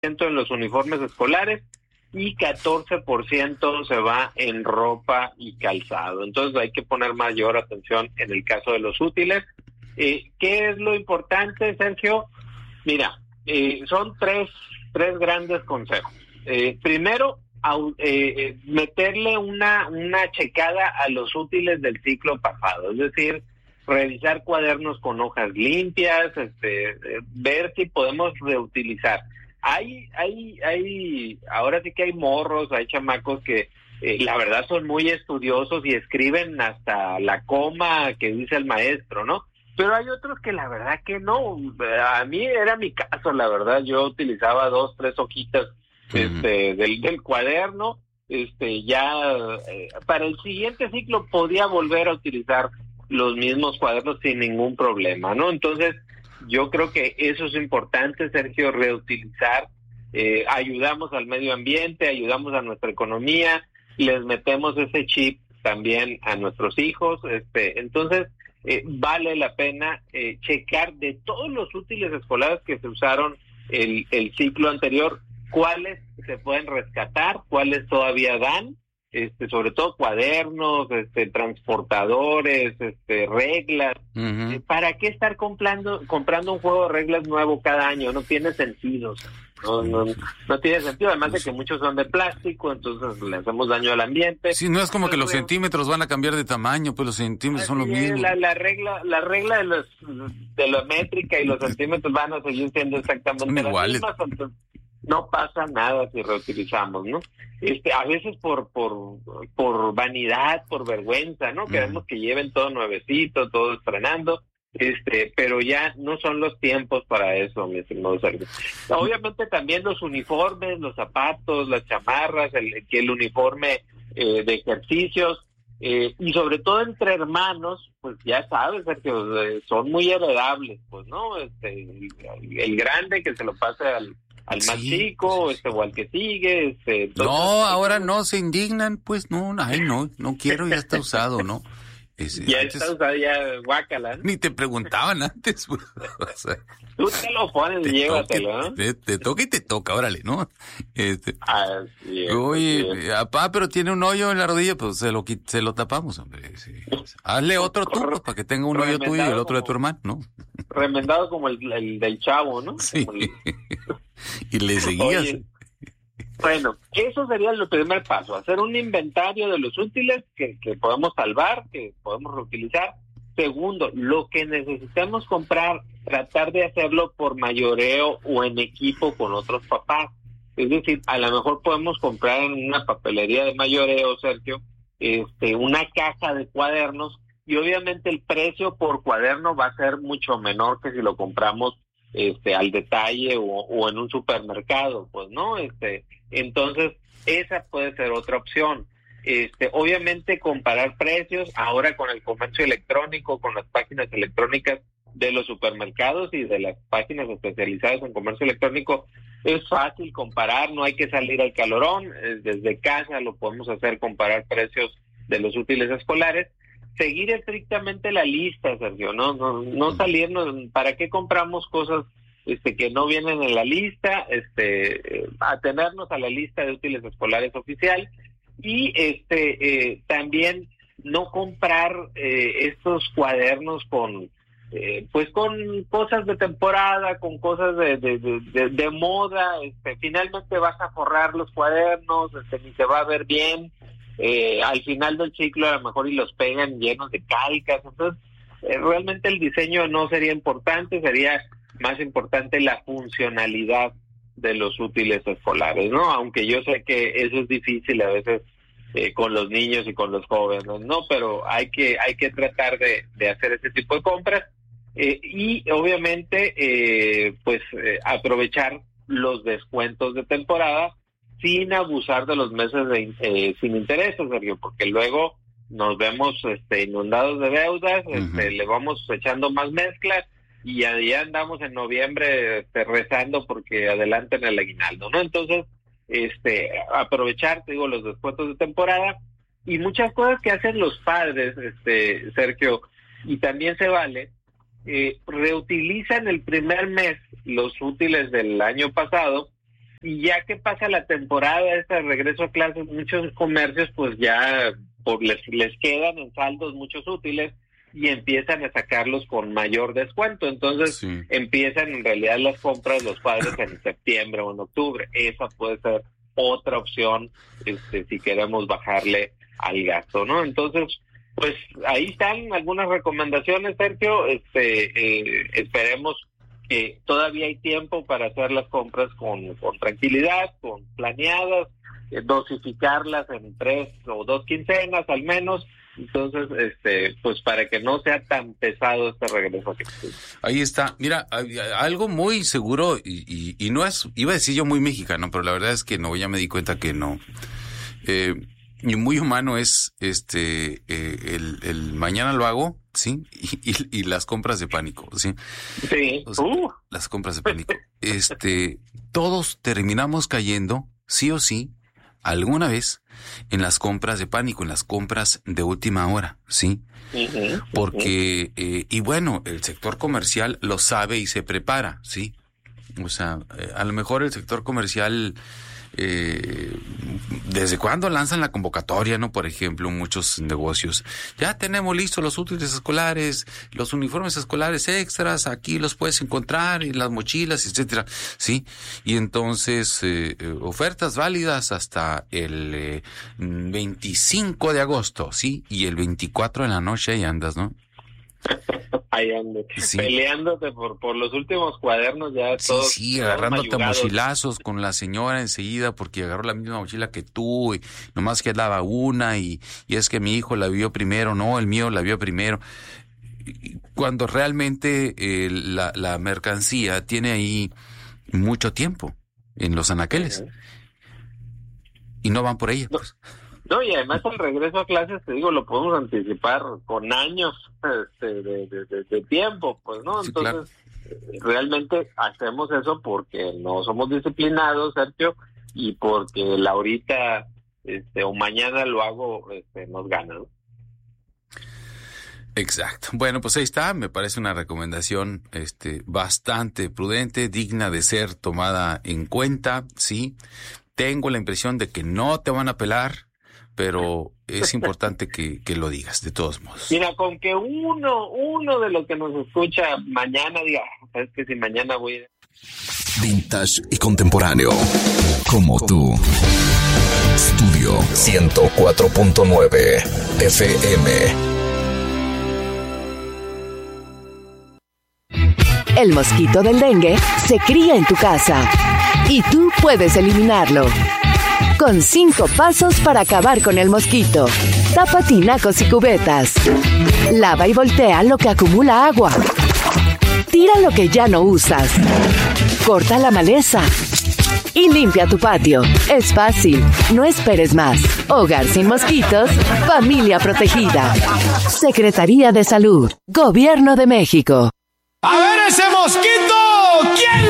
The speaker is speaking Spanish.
en los uniformes escolares y 14% se va en ropa y calzado. Entonces hay que poner mayor atención en el caso de los útiles. ¿Qué es lo importante, Sergio? Mira, son tres grandes consejos. Primero, meterle una checada a los útiles del ciclo pasado, es decir, revisar cuadernos con hojas limpias, ver si podemos reutilizar. Ahora sí que hay morros, hay chamacos que la verdad son muy estudiosos y escriben hasta la coma que dice el maestro, ¿no? Pero hay otros que la verdad que no. A mí era mi caso, la verdad. Yo utilizaba 2, 3 hojitas del cuaderno. Para el siguiente ciclo podía volver a utilizar los mismos cuadernos sin ningún problema, ¿no? Entonces, yo creo que eso es importante, Sergio, reutilizar. Ayudamos al medio ambiente, ayudamos a nuestra economía, les metemos ese chip también a nuestros hijos. Entonces, vale la pena checar de todos los útiles escolares que se usaron el ciclo anterior, cuáles se pueden rescatar, cuáles todavía dan, sobre todo cuadernos, transportadores, reglas. Uh-huh. ¿Para qué estar comprando un juego de reglas nuevo cada año? No tiene sentido. No tiene sentido, además de que muchos son de plástico, entonces le hacemos daño al ambiente. Sí, no es como que los centímetros van a cambiar de tamaño, pues los centímetros son los mismos. La regla de la métrica y los centímetros van a seguir siendo exactamente las mismas, entonces no pasa nada si reutilizamos, ¿no? A veces por vanidad, por vergüenza, ¿no? Queremos que lleven todo nuevecito, todo estrenando. Pero ya no son los tiempos para eso, mi estimado Sergio. Obviamente también los uniformes, los zapatos, las chamarras, el uniforme de ejercicios, y sobre todo entre hermanos, pues ya sabes, Sergio, son muy heredables, pues, ¿no? El grande que se lo pase al más chico, o al que sigue, entonces, no, ahora no se indignan, pues, no quiero, ya está usado, ¿no? Ya antes, está usado, ya guácala, ¿no? Ni te preguntaban antes, pues. O sea, tú te lo pones y llévatelo, ¿no? Te toca y te toca, órale, ¿no? Así es, oye, papá, pero tiene un hoyo en la rodilla, pues se lo tapamos, hombre. Sí. Hazle otro tú, pues, para que tenga un hoyo tuyo y el otro de tu hermano, ¿no? Remendado como el del Chavo, ¿no? Sí. Y le seguías. Oye, bueno, eso sería el primer paso, hacer un inventario de los útiles que podemos salvar, que podemos reutilizar. Segundo, lo que necesitamos comprar, tratar de hacerlo por mayoreo o en equipo con otros papás. Es decir, a lo mejor podemos comprar en una papelería de mayoreo, Sergio, una caja de cuadernos, y obviamente el precio por cuaderno va a ser mucho menor que si lo compramos al detalle o en un supermercado, pues, ¿no? Entonces, esa puede ser otra opción. Obviamente comparar precios ahora con el comercio electrónico, con las páginas electrónicas de los supermercados y de las páginas especializadas en comercio electrónico, es fácil comparar, no hay que salir al calorón, desde casa lo podemos hacer, comparar precios de los útiles escolares. Seguir estrictamente la lista, Sergio, no salirnos. ¿Para qué compramos cosas que no vienen en la lista? Atenernos a la lista de útiles escolares oficial y también no comprar estos cuadernos con cosas de temporada, con cosas de moda. Finalmente vas a forrar los cuadernos, ni se va a ver bien. Al final del ciclo a lo mejor y los pegan llenos de calcas. Entonces realmente el diseño no sería importante, sería más importante la funcionalidad de los útiles escolares, ¿no? Aunque yo sé que eso es difícil a veces con los niños y con los jóvenes, ¿no? Pero hay que tratar de hacer ese tipo de compras y obviamente aprovechar los descuentos de temporada sin abusar de los meses sin intereses, Sergio, porque luego nos vemos inundados de deudas, le vamos echando más mezclas y ya andamos en noviembre rezando porque adelanten el aguinaldo, ¿no? Entonces, aprovechar, te digo, los descuentos de temporada y muchas cosas que hacen los padres, Sergio, y también se vale, reutilizan el primer mes los útiles del año pasado Y ya que pasa la temporada esta de regreso a clases, muchos comercios pues ya les quedan en saldos muchos útiles y empiezan a sacarlos con mayor descuento. Entonces empiezan en realidad las compras los padres en septiembre o en octubre. Esa puede ser otra opción si queremos bajarle al gasto, ¿no? Entonces, pues ahí están algunas recomendaciones, Sergio. Esperemos que todavía hay tiempo para hacer las compras con tranquilidad, con planeadas, dosificarlas en 3 o 2 quincenas al menos. Entonces, pues para que no sea tan pesado este regreso. Ahí está. Mira, algo muy seguro y no es, iba a decir yo muy mexicano, pero la verdad es que no, ya me di cuenta que no. Y muy humano es el mañana lo hago, ¿sí? Y las compras de pánico, ¿sí? Sí. O sea, las compras de pánico. Todos terminamos cayendo, sí o sí, alguna vez en las compras de pánico, en las compras de última hora, ¿sí? Porque, y bueno, el sector comercial lo sabe y se prepara, ¿sí? O sea, a lo mejor el sector comercial, ¿desde cuándo lanzan la convocatoria, no? Por ejemplo, muchos negocios. Ya tenemos listos los útiles escolares, los uniformes escolares extras, aquí los puedes encontrar, y las mochilas, etcétera, ¿sí? Y entonces, ofertas válidas hasta el 25 de agosto, ¿sí? Y el 24 de la noche ahí andas, ¿no? Ahí ando, peleándote por los últimos cuadernos ya todos. Sí, agarrándote mochilazos con la señora enseguida porque agarró la misma mochila que tú y nomás que daba una y es que mi hijo la vio primero, no, el mío la vio primero. Cuando realmente la mercancía tiene ahí mucho tiempo en los anaqueles y no van por ella, pues. No, y además el regreso a clases, te digo, lo podemos anticipar con años de tiempo, pues, ¿no? Sí, entonces, realmente hacemos eso porque no somos disciplinados, Sergio, y porque la ahorita o mañana lo hago, nos gana, ¿no? Exacto. Bueno, pues ahí está. Me parece una recomendación bastante prudente, digna de ser tomada en cuenta, ¿sí? Tengo la impresión de que no te van a pelar, pero es importante que lo digas, de todos modos. Mira, con que uno de los que nos escucha mañana diga, es que si mañana voy a... Vintage y contemporáneo, como tú. Estudio 104.9 FM. El mosquito del dengue se cría en tu casa y tú puedes eliminarlo. Con 5 pasos para acabar con el mosquito. Tapa tinacos y cubetas. Lava y voltea lo que acumula agua. Tira lo que ya no usas. Corta la maleza. Y limpia tu patio. Es fácil. No esperes más. Hogar sin mosquitos. Familia protegida. Secretaría de Salud. Gobierno de México. ¡A ver ese mosquito! ¿Quién